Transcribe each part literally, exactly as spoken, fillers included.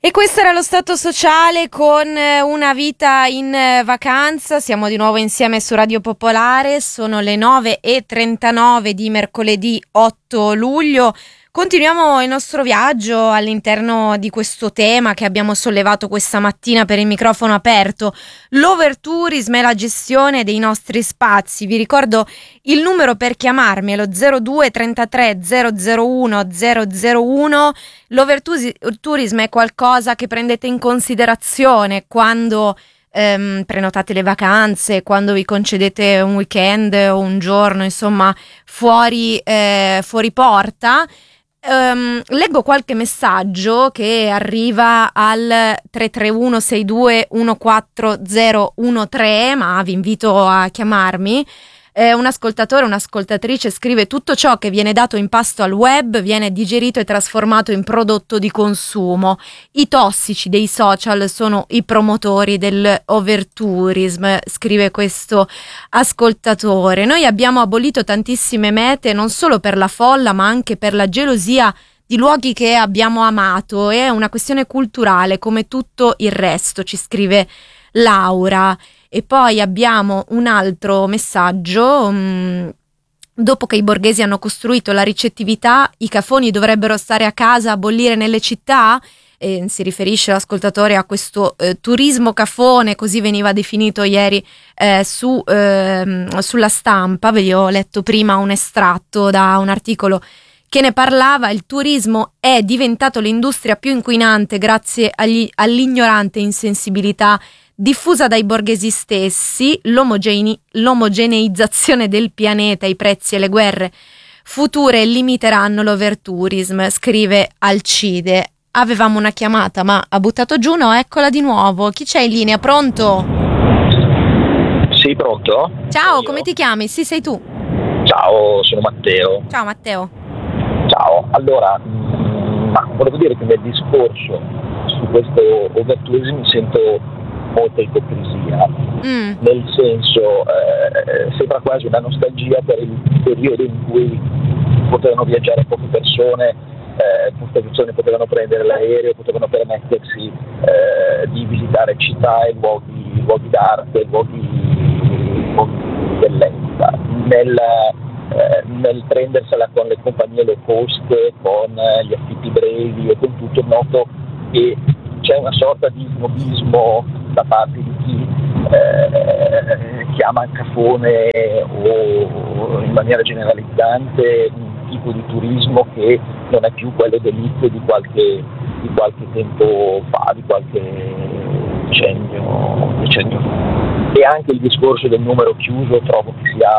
E questo era lo stato sociale con una vita in vacanza. Siamo di nuovo insieme su Radio Popolare, sono le nove e trentanove di mercoledì otto luglio. Continuiamo il nostro viaggio all'interno di questo tema che abbiamo sollevato questa mattina per il microfono aperto, l'overtourism e la gestione dei nostri spazi. Vi ricordo il numero per chiamarmi, è lo zero due trentatré zero zero uno zero zero uno. L'overtourism è qualcosa che prendete in considerazione quando ehm, prenotate le vacanze, quando vi concedete un weekend o un giorno, insomma, fuori, eh, fuori porta. Um, leggo qualche messaggio che arriva al tre tre uno sei due uno quattro zero uno tre, ma vi invito a chiamarmi. Eh, un ascoltatore, un'ascoltatrice scrive: tutto ciò che viene dato in pasto al web viene digerito e trasformato in prodotto di consumo. I tossici dei social sono i promotori del overtourism, scrive questo ascoltatore. Noi abbiamo abolito tantissime mete non solo per la folla ma anche per la gelosia di luoghi che abbiamo amato. È una questione culturale come tutto il resto, ci scrive Laura. E poi abbiamo un altro messaggio: mh, dopo che i borghesi hanno costruito la ricettività, i cafoni dovrebbero stare a casa a bollire nelle città? E si riferisce l'ascoltatore a questo eh, turismo cafone, così veniva definito ieri eh, su, eh, sulla Stampa. Vi ho letto prima un estratto da un articolo che ne parlava. Il turismo è diventato l'industria più inquinante grazie agli, all'ignorante insensibilità diffusa dai borghesi stessi, l'omogene- l'omogeneizzazione del pianeta, i prezzi e le guerre future limiteranno l'overtourism, scrive Alcide. Avevamo una chiamata ma ha buttato giù, no, eccola di nuovo. Chi c'è in linea? Pronto? Sì, pronto? Ciao, come ti chiami? Sì, sei tu. Ciao, sono Matteo. Ciao Matteo. Ciao, allora, mh, ma volevo dire che nel discorso su questo overtourism mi sento molta ipocrisia, mm. nel senso eh, sembra quasi una nostalgia per il periodo in cui potevano viaggiare poche persone, eh, poche persone potevano prendere l'aereo, potevano permettersi eh, di visitare città e luoghi, luoghi d'arte, luoghi, luoghi di bellezza. Nel, eh, nel prendersela con le compagnie low cost, con eh, gli affitti brevi e con tutto, noto che c'è una sorta di snobismo da parte di chi eh, chiama cafone o in maniera generalizzante un tipo di turismo che non è più quello d'élite di qualche, di qualche tempo fa, di qualche decennio, decennio fa. E anche il discorso del numero chiuso trovo che sia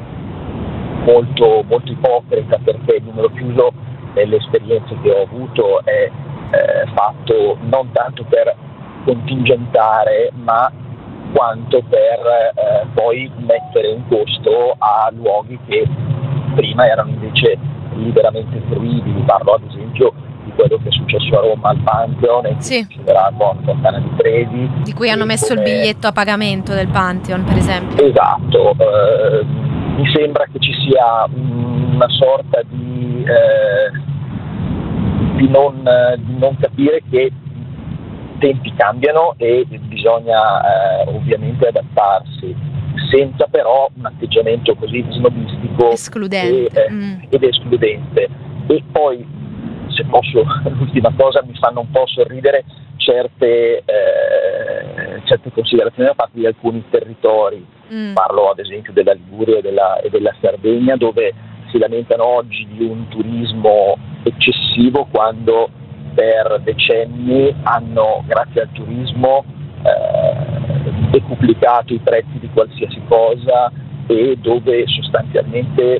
molto, molto ipocrita, perché il numero chiuso nelle esperienze che ho avuto è eh, fatto non tanto per contingentare ma quanto per eh, poi mettere un costo a luoghi che prima erano invece liberamente fruibili. Parlo ad esempio di quello che è successo a Roma al Pantheon e sì. che succederà con Fontana di Trevi, di cui hanno messo come... il biglietto a pagamento del Pantheon, per esempio. Esatto, eh, mi sembra che ci sia una sorta di, eh, di, non, di non capire che tempi cambiano e bisogna eh, ovviamente adattarsi, senza però un atteggiamento così snobistico escludente. E, eh, mm. ed escludente. E poi, se posso, l'ultima cosa, mi fanno un po' sorridere certe, eh, certe considerazioni da parte di alcuni territori. Mm. Parlo ad esempio della Liguria e della, e della Sardegna, dove si lamentano oggi di un turismo eccessivo quando per decenni hanno, grazie al turismo, eh, decuplicato i prezzi di qualsiasi cosa e dove sostanzialmente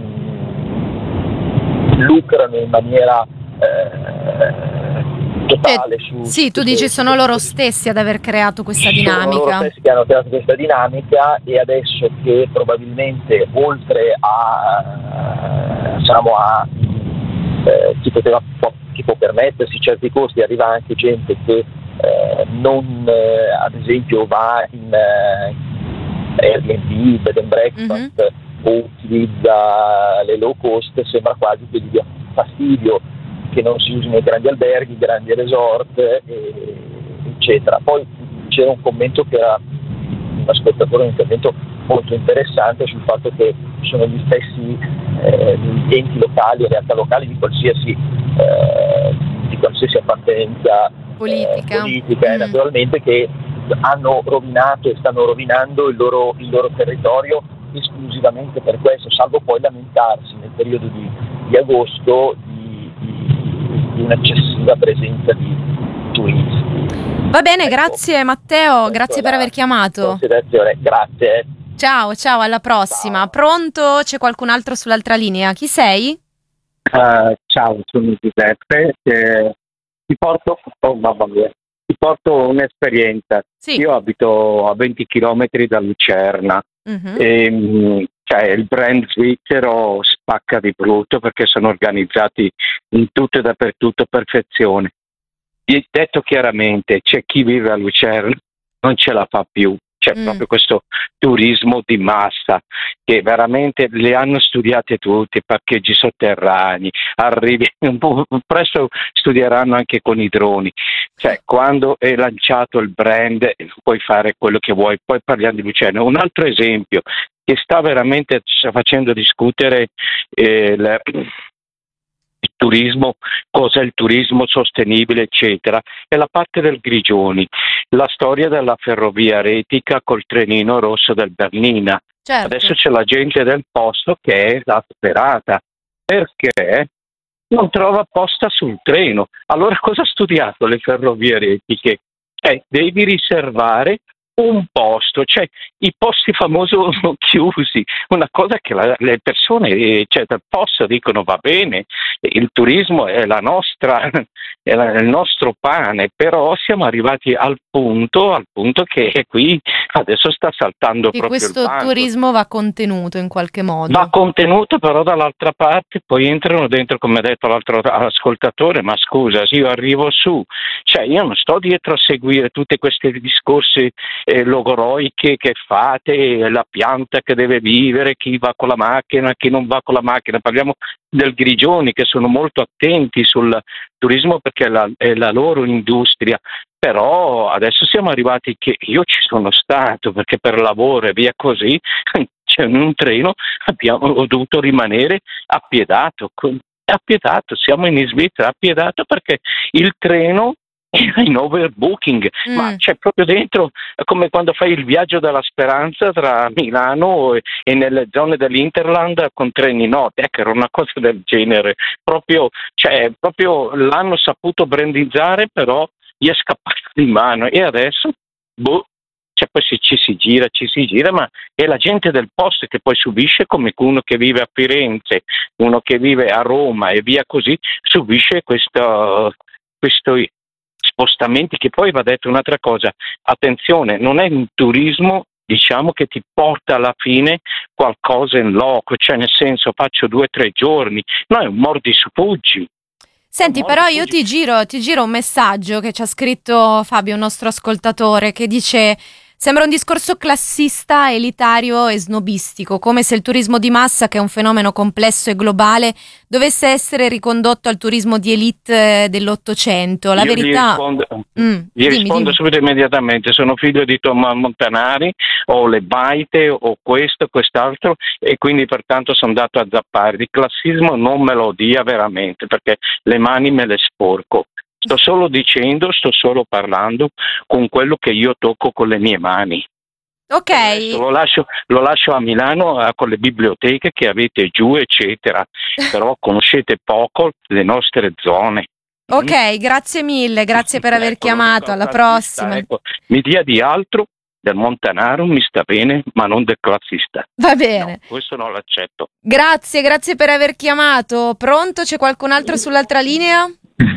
mh, lucrano in maniera eh, totale. Su, sì, su tu dici sono loro stessi ad aver creato questa dinamica. Sono loro stessi che hanno creato questa dinamica e adesso che probabilmente oltre a, diciamo, a eh, chi poteva chi può permettersi certi costi, arriva anche gente che eh, non eh, ad esempio va in eh, Airbnb, bed and breakfast mm-hmm. o utilizza le low cost. Sembra quasi che gli dia fastidio che non si usino grandi alberghi, grandi resort, eh, eccetera. Poi c'era un commento che era un ascoltatore, un intervento molto interessante sul fatto che sono gli stessi eh, enti locali e realtà locali di qualsiasi, eh, di qualsiasi appartenenza politica, eh, politica mm. eh, naturalmente, che hanno rovinato e stanno rovinando il loro, il loro territorio esclusivamente per questo, salvo poi lamentarsi nel periodo di, di agosto di, di, di un'eccessiva presenza di turisti. Va bene, ecco, grazie Matteo, grazie per aver chiamato. Grazie. Ciao, ciao, alla prossima. Ciao. Pronto? C'è qualcun altro sull'altra linea? Chi sei? Uh, ciao, sono Giuseppe. Eh, ti porto, oh, mamma mia, ti porto un'esperienza. Sì. Io abito a venti chilometri da Lucerna. Uh-huh. E, cioè, il brand svizzero spacca di brutto perché sono organizzati in tutto e dappertutto perfezione. E detto chiaramente, c'è chi vive a Lucerna non ce la fa più. C'è mm. proprio questo turismo di massa che veramente le hanno studiate tutti, parcheggi sotterranei, arrivi, un po' presto studieranno anche con i droni. Cioè, quando è lanciato il brand puoi fare quello che vuoi. Poi parliamo di Lucerna. Un altro esempio che sta veramente facendo discutere eh, il, il turismo, cos'è il turismo sostenibile, eccetera, è la parte del Grigioni. La storia della ferrovia retica col trenino rosso del Bernina. Certo. Adesso c'è la gente del posto che è esasperata perché non trova posta sul treno. Allora cosa ha studiato le ferrovie retiche? Eh, devi riservare un posto, cioè i posti famosi sono chiusi, una cosa che la, le persone, cioè del posto, dicono va bene, il turismo è la nostra, è la, il nostro pane, però siamo arrivati al punto, al punto che qui adesso sta saltando e proprio il banco. Questo turismo va contenuto in qualche modo. Va contenuto, però dall'altra parte poi entrano dentro, come ha detto l'altro ascoltatore, ma scusa, se io arrivo su, cioè io non sto dietro a seguire tutti questi discorsi eh, logoroiche che fate, la pianta che deve vivere, chi va con la macchina, chi non va con la macchina. Parliamo del Grigioni, che sono molto attenti sul turismo perché è la, è la loro industria. Però adesso siamo arrivati che io ci sono stato perché per lavoro e via così c'è un treno, abbiamo ho dovuto rimanere appiedato, appiedato, siamo in Svizzera appiedato perché il treno era in overbooking, mm. ma c'è proprio dentro, come quando fai il viaggio della speranza tra Milano e, e nelle zone dell'Interland con treni noti, ecco, era una cosa del genere, proprio, cioè, proprio l'hanno saputo brandizzare, però gli è scappato di mano e adesso, boh, cioè poi se ci si gira, ci si gira, ma è la gente del posto che poi subisce, come uno che vive a Firenze, uno che vive a Roma e via così, subisce questo, questo spostamenti, che poi va detto un'altra cosa, attenzione, non è un turismo diciamo che ti porta alla fine qualcosa in loco, cioè nel senso faccio due o tre giorni, no, è un mordi su fuggi. Senti, però io ti giro, ti giro un messaggio che ci ha scritto Fabio, un nostro ascoltatore, che dice: sembra un discorso classista, elitario e snobistico, come se il turismo di massa, che è un fenomeno complesso e globale, dovesse essere ricondotto al turismo di elite dell'Ottocento. La Io verità... Gli rispondo, mm, gli dimmi, rispondo dimmi. subito immediatamente, sono figlio di Tommaso Montanari, ho le baite, ho questo, quest'altro, e quindi pertanto sono andato a zappare. Di classismo non me lo dia veramente, perché le mani me le sporco. Sto solo dicendo, sto solo parlando con quello che io tocco con le mie mani. Ok. Lo lascio, lo lascio a Milano eh, con le biblioteche che avete giù, eccetera. Però conoscete poco le nostre zone. Ok, mm? Grazie mille, grazie per aver ecco, chiamato, alla prossima. Ecco, mi dia di altro, del Montanaro mi sta bene, ma non del classista. Va bene. No, questo non l'accetto. Grazie, grazie per aver chiamato. Pronto? C'è qualcun altro sull'altra linea?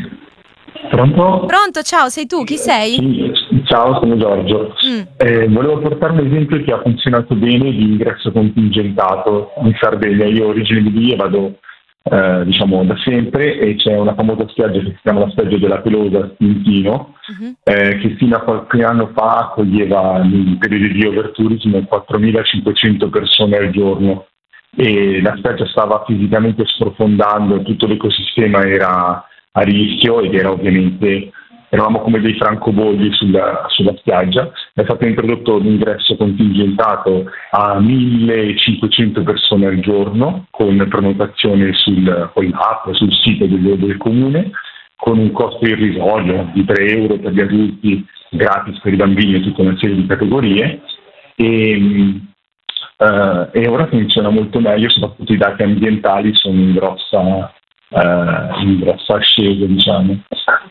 Pronto? Pronto, ciao, sei tu, chi sei? Sì, ciao, sono Giorgio. Mm. Eh, volevo portare un esempio che ha funzionato bene di ingresso contingentato in Sardegna. Io ho origine di lì e vado eh, diciamo da sempre, e c'è una famosa spiaggia che si chiama la spiaggia della Pelosa a Stintino, uh-huh. eh, che fino a qualche anno fa accoglieva in periodi di overtourismo quattromilacinquecento persone al giorno, e la spiaggia stava fisicamente sprofondando, tutto l'ecosistema era a rischio, ed era ovviamente, eravamo come dei francobolli sulla, sulla spiaggia. È stato introdotto l'ingresso contingentato a millecinquecento persone al giorno, con prenotazione sul, con l'app, sul sito del, del comune, con un costo irrisorio di tre euro per gli adulti, gratis per i bambini e tutta una serie di categorie. E, Uh, e ora funziona molto meglio, soprattutto i dati ambientali sono in grossa, uh, in grossa ascesa, diciamo.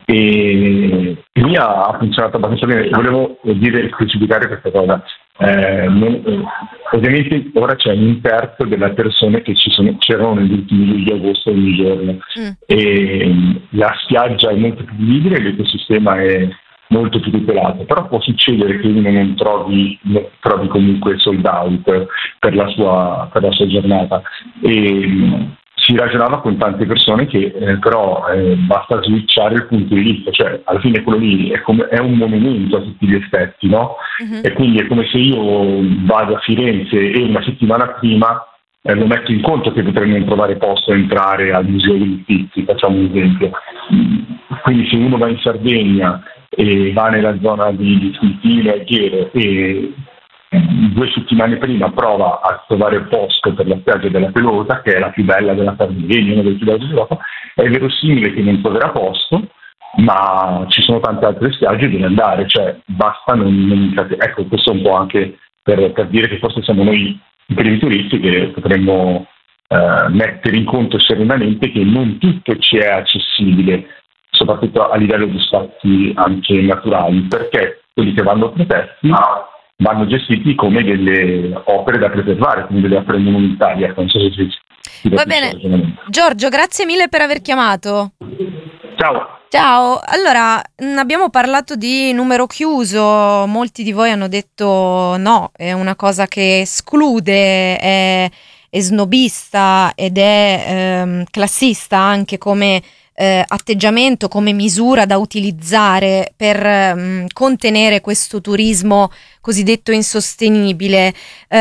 E lì ha funzionato abbastanza bene. Volevo dire, specificare questa cosa. Eh, non, eh, ovviamente ora c'è un terzo delle persone che ci sono, c'erano negli ultimi luglio e agosto ogni giorno, mm. e la spiaggia è molto più vivibile, l'ecosistema è molto più tutelato, però può succedere che uno non trovi, non trovi comunque sold out per la sua, per la sua giornata. E mh, si ragionava con tante persone che eh, però eh, basta switchare il punto di vista, cioè alla fine quello lì è, come, è un monumento a tutti gli effetti, no? Uh-huh. E quindi è come se io vado a Firenze e una settimana prima eh, lo metto in conto che potrei non trovare posto a entrare al Museo degli Uffizi, facciamo un esempio. Quindi se uno va in Sardegna e va nella zona di Sultino e Ghiero e due settimane prima prova a trovare posto per la spiaggia della Pelota, che è la più bella della Sardegna, una delle più belle d'Europa, è verosimile che non troverà posto, ma ci sono tante altre spiagge dove andare, cioè basta non, non ecco, questo è un po' anche per, per dire che forse siamo noi i primi turisti che potremmo eh, mettere in conto serenamente che non tutto ci è accessibile, soprattutto a livello di spazi anche naturali, perché quelli che vanno protetti vanno gestiti come delle opere da preservare, come delle opere monumentali. Ecco, non so se si, si Va bene, Giorgio, grazie mille per aver chiamato. Ciao. Ciao, allora abbiamo parlato di numero chiuso, molti di voi hanno detto no, è una cosa che esclude, è, è snobista ed è ehm, classista anche come Eh, atteggiamento, come misura da utilizzare per mh, contenere questo turismo cosiddetto insostenibile.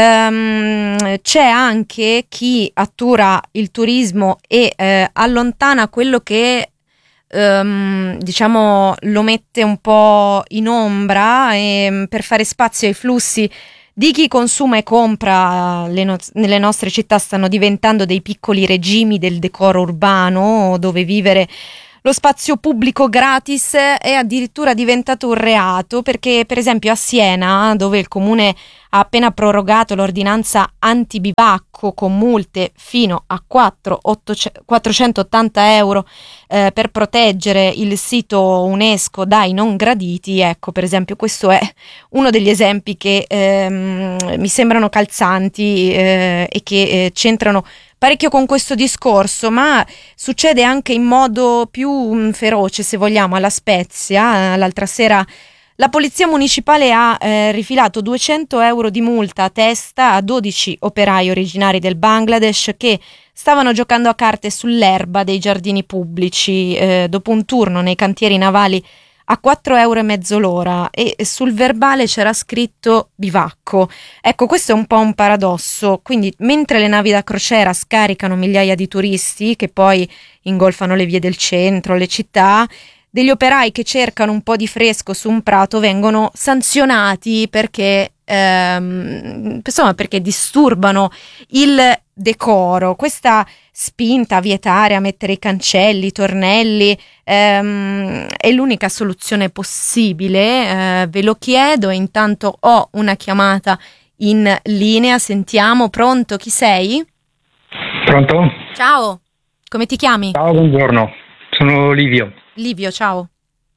Ehm, c'è anche chi attura il turismo e eh, allontana quello che ehm, diciamo lo mette un po' in ombra e, per fare spazio ai flussi di chi consuma e compra. Le no- nelle nostre città stanno diventando dei piccoli regimi del decoro urbano, dove vivere lo spazio pubblico gratis è addirittura diventato un reato, perché per esempio a Siena, dove il comune ha appena prorogato l'ordinanza antibivacco con multe fino a quattrocentottanta euro eh, per proteggere il sito UNESCO dai non graditi, ecco, per esempio questo è uno degli esempi che ehm, mi sembrano calzanti eh, e che eh, c'entrano parecchio con questo discorso, ma succede anche in modo più mh, feroce, se vogliamo, alla Spezia. L'altra sera la polizia municipale ha eh, rifilato duecento euro di multa a testa a dodici operai originari del Bangladesh che stavano giocando a carte sull'erba dei giardini pubblici eh, dopo un turno nei cantieri navali a quattro euro e mezzo l'ora, e sul verbale c'era scritto bivacco. Ecco, questo è un po' un paradosso. Quindi mentre le navi da crociera scaricano migliaia di turisti che poi ingolfano le vie del centro, le città, degli operai che cercano un po' di fresco su un prato vengono sanzionati perché ehm, insomma perché disturbano il decoro. Questa spinta a vietare, a mettere i cancelli, i tornelli ehm, è l'unica soluzione possibile. Eh, ve lo chiedo, intanto ho una chiamata in linea, sentiamo. Pronto, chi sei? Pronto? Ciao, come ti chiami? Ciao, buongiorno, sono Livio. Livio, ciao.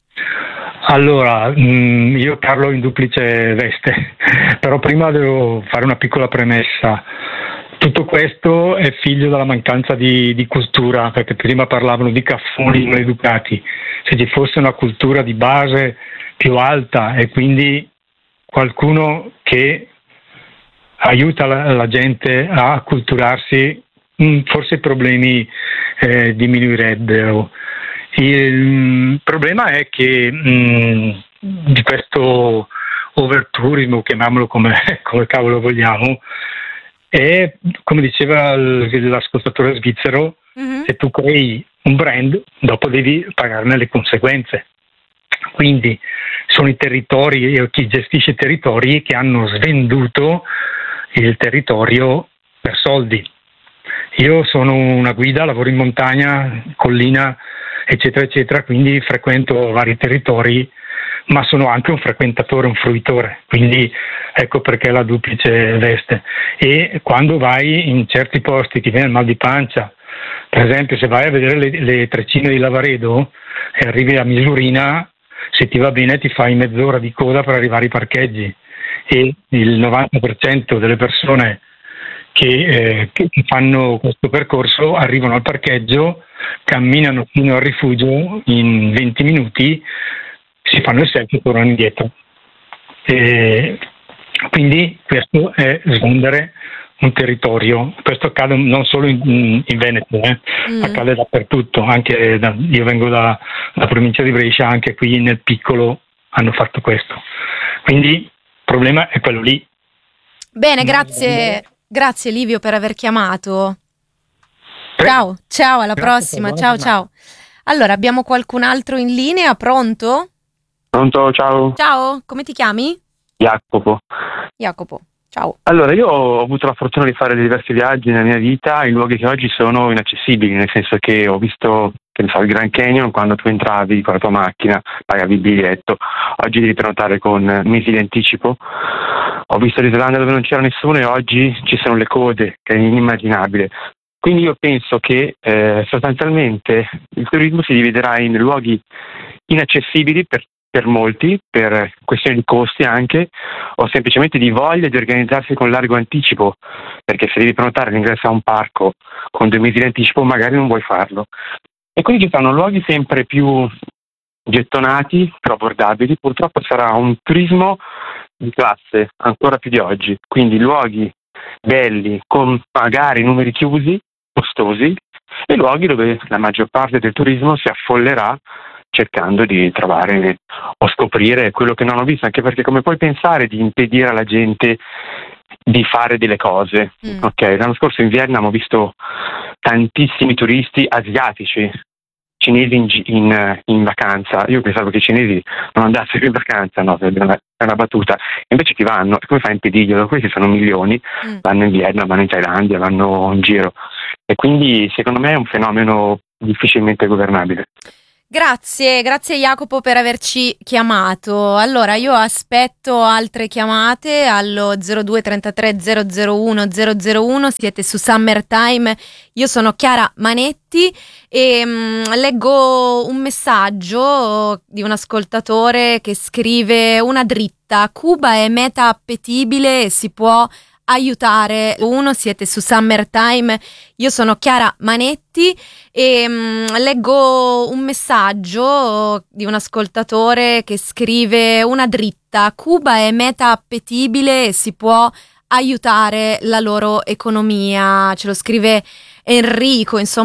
Allora, mh, io parlo in duplice veste, però prima devo fare una piccola premessa. Tutto questo è figlio della mancanza di, di cultura, perché prima parlavano di caffoni non educati. Se ci fosse una cultura di base più alta e quindi qualcuno che aiuta la, la gente a acculturarsi, mh, forse i problemi eh, diminuirebbero. Il problema è che mh, di questo overtourismo, chiamiamolo come, come cavolo vogliamo, e come diceva l'ascoltatore svizzero, mm-hmm. se tu crei un brand, dopo devi pagarne le conseguenze. Quindi sono i territori e chi gestisce i territori che hanno svenduto il territorio per soldi. Io sono una guida, lavoro in montagna, collina, eccetera, eccetera, quindi frequento vari territori, ma sono anche un frequentatore, un fruitore, quindi ecco perché la duplice veste. E quando vai in certi posti ti viene il mal di pancia, per esempio se vai a vedere le, le Trecine di Lavaredo e arrivi a Misurina, se ti va bene ti fai mezz'ora di coda per arrivare ai parcheggi, e il novanta per cento delle persone che, eh, che fanno questo percorso arrivano al parcheggio, camminano fino al rifugio in venti minuti, si fanno il selfie e tornano indietro. E quindi questo è svendere un territorio. Questo accade non solo in, in Veneto, eh. mm. accade dappertutto, anche da, io vengo da, da provincia di Brescia, anche qui nel piccolo hanno fatto questo. Quindi il problema è quello lì. Bene, grazie, grazie Livio per aver chiamato. Ciao, ciao, alla Grazie, prossima, ciao ciao. Allora, abbiamo qualcun altro in linea, pronto? Pronto, ciao. Ciao, come ti chiami? Jacopo. Jacopo, ciao. Allora, io ho avuto la fortuna di fare diversi viaggi nella mia vita in luoghi che oggi sono inaccessibili, nel senso che ho visto, che ne so, il Grand Canyon, quando tu entravi con la tua macchina, pagavi il biglietto, oggi devi prenotare con mesi di anticipo. Ho visto l'Islanda dove non c'era nessuno e oggi ci sono le code, che è inimmaginabile. Quindi io penso che eh, sostanzialmente il turismo si dividerà in luoghi inaccessibili per, per molti, per questioni di costi anche, o semplicemente di voglia di organizzarsi con largo anticipo, perché se devi prenotare l'ingresso a un parco con due mesi di anticipo magari non vuoi farlo. E quindi ci saranno luoghi sempre più gettonati, più abbordabili. Purtroppo sarà un turismo di classe ancora più di oggi, quindi luoghi belli con magari numeri chiusi, costosi, e luoghi dove la maggior parte del turismo si affollerà cercando di trovare o scoprire quello che non ho visto, anche perché come puoi pensare di impedire alla gente di fare delle cose? Mm. Ok, l'anno scorso in Vietnam ho visto tantissimi turisti asiatici, cinesi in, in, in vacanza. Io pensavo che i cinesi non andassero in vacanza, no, è una, è una battuta. Invece ci vanno, e come fai a impedirglielo? Questi sono milioni, mm. vanno in Vietnam, vanno in Thailandia, vanno in giro. E quindi secondo me è un fenomeno difficilmente governabile. Grazie, grazie Jacopo per averci chiamato. Allora io aspetto altre chiamate allo zero due trentatré zero zero uno zero zero uno, siete su Summertime, io sono Chiara Manetti e mh, leggo un messaggio di un ascoltatore che scrive: una dritta, Cuba è meta appetibile e si può aiutare. Uno, siete su Summertime, io sono Chiara Manetti e mh, leggo un messaggio di un ascoltatore che scrive: una dritta, Cuba è meta appetibile e si può aiutare la loro economia. Ce lo scrive Enrico, insomma.